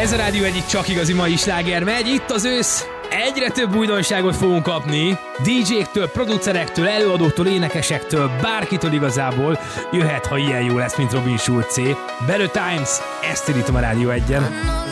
Ez a Rádió egyik csak igazi mai sláger megy. Itt az ősz. Egyre több újdonságot fogunk kapni. DJ-któl, producerektől, előadóktól, énekesektől, bárkitől igazából. Jöhet, ha ilyen jó lesz, mint Robin Schulzé. Better Times, ezt indítom a Rádió 1-en.